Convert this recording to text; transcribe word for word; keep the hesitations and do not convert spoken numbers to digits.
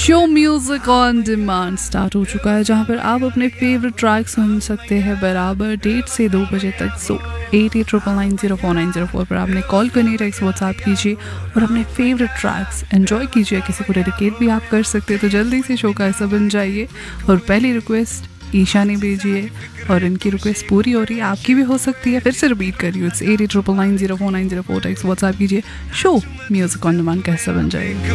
Show music on demand start हो चुका है, जहां पर आप अपने फेवरेट ट्रैक सुन सकते हैं बराबर डेढ़ से दो बजे तक। सो eight eight triple nine zero four nine zero four पर आपने कॉल करनी, टेक्स्ट व्हाट्सएप कीजिए और अपने फेवरेट ट्रैक्स एंजॉय कीजिए। किसी को डेडिकेट भी आप कर सकते हैं, तो जल्दी से शो का हिस्सा बन जाइए। और पहली रिक्वेस्ट ईशा ने भेजी है और इनकी रिक्वेस्ट पूरी हो रही है, आपकी भी हो सकती है। फिर से रिपीट करिए, it's eight eight triple nine zero four nine zero four text WhatsApp कीजिए। शो म्यूजिक ऑन डिमांड का हिस्सा बन जाइए।